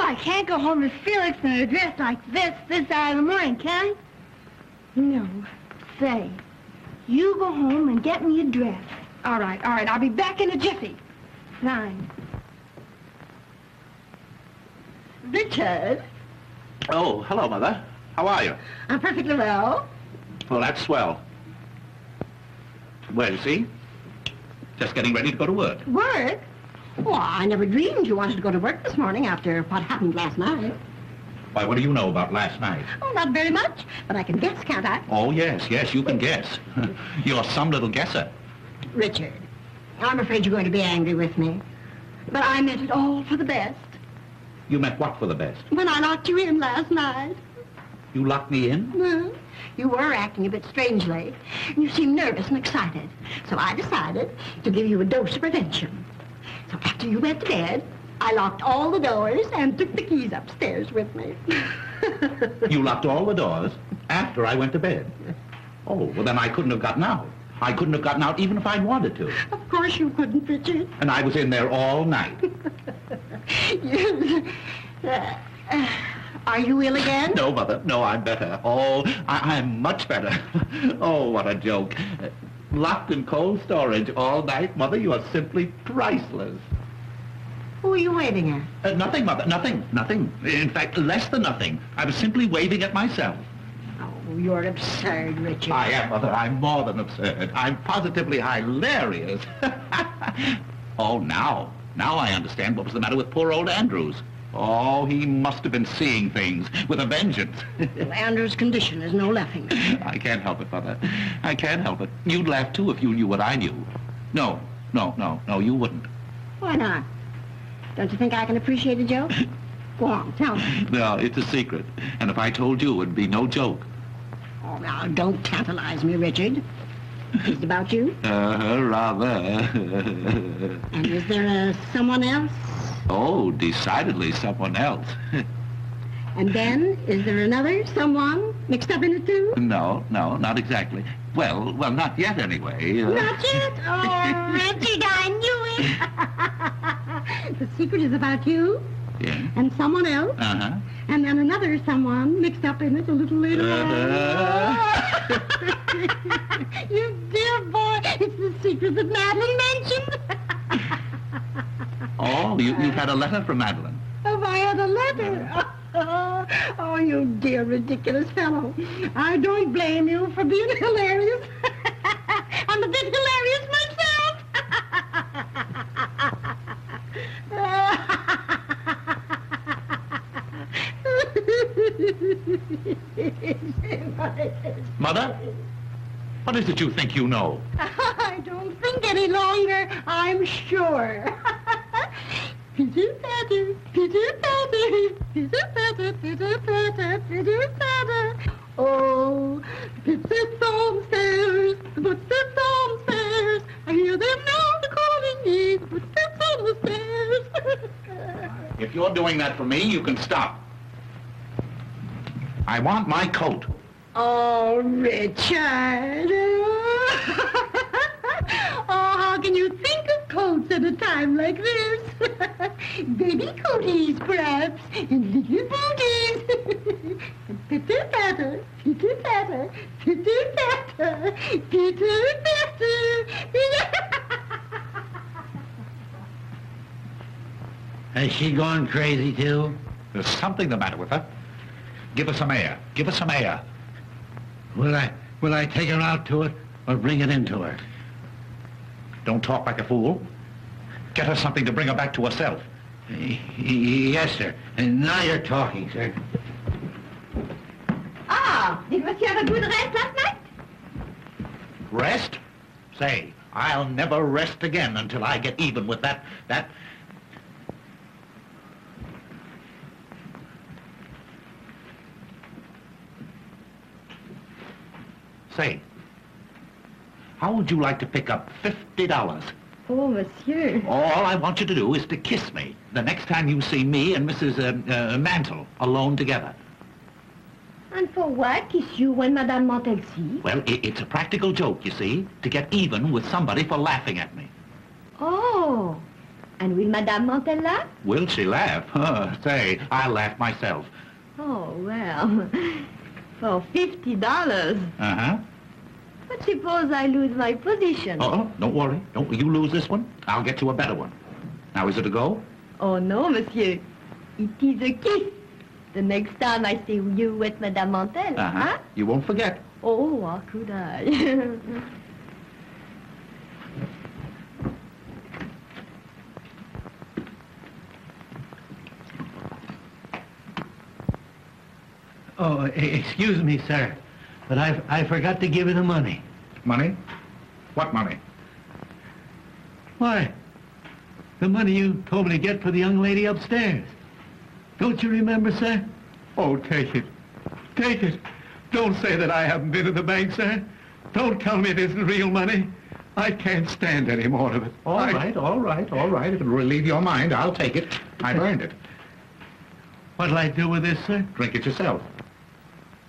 I can't go home to Felix in a dress like this hour of the morning, can I? No. Say, you go home and get me a dress. All right. I'll be back in a jiffy. Fine. Richard. Oh, hello, Mother. How are you? I'm perfectly well. Well, that's swell. Well, you see? Just getting ready to go to work. Work? Well, I never dreamed you wanted to go to work this morning after what happened last night. Why, what do you know about last night? Oh, not very much, but I can guess, can't I? Oh, yes, you can guess. You're some little guesser. Richard, I'm afraid you're going to be angry with me. But I meant it all for the best. You meant what for the best? When I locked you in last night. You locked me in? Well, you were acting a bit strangely. You seemed nervous and excited. So I decided to give you a dose of prevention. So after you went to bed, I locked all the doors and took the keys upstairs with me. You locked all the doors after I went to bed? Oh, well, then I couldn't have gotten out. I couldn't have gotten out even if I'd wanted to. Of course you couldn't, Richard. And I was in there all night. Are you ill again? No, Mother. No, I'm better. Oh, I'm much better. Oh, what a joke. Locked in cold storage all night. Mother, you are simply priceless. Who are you waving at? Nothing, Mother. Nothing. In fact, less than nothing. I was simply waving at myself. Oh, you're absurd, Richard. I am, Mother. I'm more than absurd. I'm positively hilarious. Oh, now I understand what was the matter with poor old Andrews. Oh, he must have been seeing things with a vengeance. Well, Andrew's condition is no laughing. I can't help it, Mother. I can't help it. You'd laugh, too, if you knew what I knew. No, you wouldn't. Why not? Don't you think I can appreciate a joke? Go on, tell me. No, it's a secret. And if I told you, it'd be no joke. Oh, now, don't tantalize me, Richard. Is it about you? Rather. And is there someone else? Oh, decidedly someone else. And then, is there another someone mixed up in it, too? No, not exactly. Well, not yet, anyway. Not yet? Oh, Richard, I knew it. The secret is about you. Yeah. And someone else. Uh-huh. And then another someone mixed up in it a little later on. You dear boy, it's the secret that Madeline mentioned. Oh, you've had a letter from Madeline. Have I had a letter? Oh, you dear ridiculous fellow. I don't blame you for being hilarious. I'm a bit hilarious myself. Mother? What is it you think you know? I don't think any longer, I'm sure. Pitter-patter, pitter-patter, pitter-patter, pitter-patter, pitter-patter. Oh, footsteps on the stairs, the footsteps on the stairs. I hear them now calling me, the footsteps on the stairs. If you're doing that for me, you can stop. I want my coat. Oh, Richard. Oh, how can you think of coats at a time like this? Baby coaties, perhaps, and little booties. Pitter-patter, pitter-patter, pitter-patter, pitter-patter. Has she gone crazy, too? There's something the matter with her. Give her some air. Give her some air. Will I take her out to it or bring it into her? Don't talk like a fool. Get her something to bring her back to herself. Yes, sir. And now you're talking, sir. Ah, did you have a good rest last night? Rest? Say, I'll never rest again until I get even with that... Say, how would you like to pick up $50? Oh, monsieur. All I want you to do is to kiss me the next time you see me and Mrs. Mantle alone together. And for what? Kiss you and Madame Montelsey? Well, it's a practical joke, you see, to get even with somebody for laughing at me. Oh. And will Madame Mantel laugh? Will she laugh? Say, I'll laugh myself. Oh, well, for $50. Uh-huh. But suppose I lose my position? Oh, don't worry. Don't you lose this one. I'll get you a better one. Now, is it a go? Oh, no, monsieur. It is a kiss. The next time I see you with Madame Mantel, Uh-huh. huh? You won't forget. Oh, how could I? Oh, excuse me, sir, but I forgot to give you the money. Money? What money? Why? The money you told me to get for the young lady upstairs. Don't you remember, sir? Oh, take it. Take it. Don't say that I haven't been to the bank, sir. Don't tell me it isn't real money. I can't stand any more of it. All right, all right, all right. If it'll relieve your mind, I'll take it. I've earned it. What'll I do with this, sir? Drink it yourself.